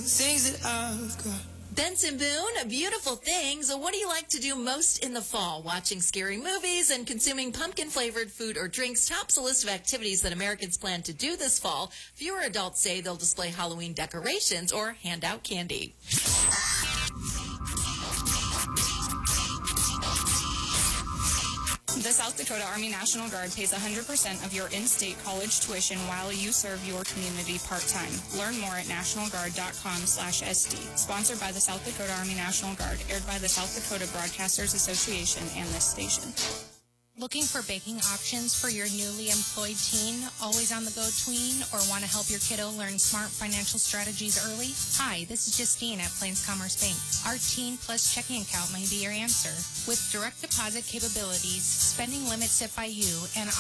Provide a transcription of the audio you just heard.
things that I've got. Benson Boone, beautiful things. What do you like to do most in the fall? Watching scary movies and consuming pumpkin-flavored food or drinks tops a list of activities that Americans plan to do this fall. Fewer adults say they'll display Halloween decorations or hand out candy. The South Dakota Army National Guard pays 100% of your in-state college tuition while you serve your community part-time. Learn more at nationalguard.com/SD. Sponsored by the South Dakota Army National Guard, aired by the South Dakota Broadcasters Association and this station. Looking for baking options for your newly employed teen, always on the go tween, or want to help your kiddo learn smart financial strategies early? Hi, this is Justine at Plains Commerce Bank. Our Teen Plus checking account may be your answer. With direct deposit capabilities, spending limits set by you, and